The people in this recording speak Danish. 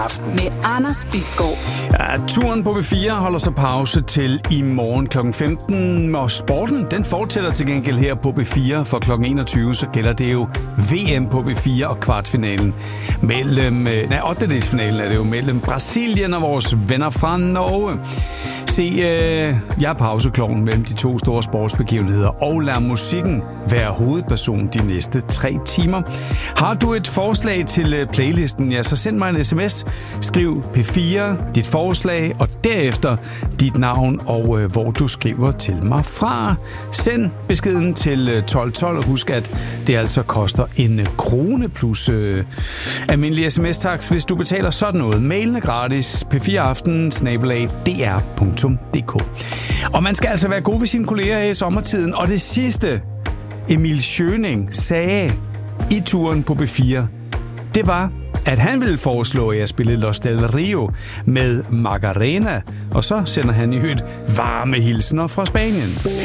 Med Anders Bisgaard. Ja, turen på B4 holder så pause til i morgen kl. 15. Og sporten, den fortsætter til gengæld her på B4 for kl. 21. Så gælder det jo VM på B4 og kvartfinalen. Ottendedelsfinalen er det jo mellem Brasilien og vores venner fra Norge. Se, jeg er pausekloven mellem de to store sportsbegivenheder og lad musikken være hovedperson de næste 3 timer. Har du et forslag til playlisten, ja, så send mig en sms. Skriv P4, dit forslag og derefter dit navn og hvor du skriver til mig fra. Send beskeden til 1212 og husk, at det altså koster 1 krone plus almindelig sms-taks, hvis du betaler sådan noget. Mailen er gratis. p4aften@dr.dk. Og man skal altså være god ved sine kolleger her i sommertiden. Og det sidste, Emil Schøning sagde i turen på B4, det var, at han ville foreslå, at jeg spillede Los del Rio med Macarena. Og så sender han i øvrigt varme hilsner fra Spanien.